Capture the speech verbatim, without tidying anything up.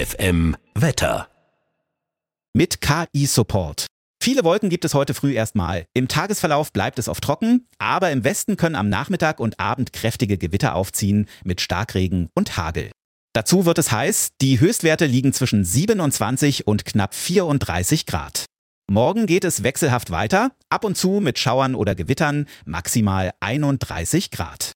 F M Wetter. Mit K I-Support. Viele Wolken gibt es heute früh erstmal. Im Tagesverlauf bleibt es oft trocken, aber im Westen können am Nachmittag und Abend kräftige Gewitter aufziehen mit Starkregen und Hagel. Dazu wird es heiß, die Höchstwerte liegen zwischen siebenundzwanzig und knapp vierunddreißig Grad. Morgen geht es wechselhaft weiter, ab und zu mit Schauern oder Gewittern, maximal einunddreißig Grad.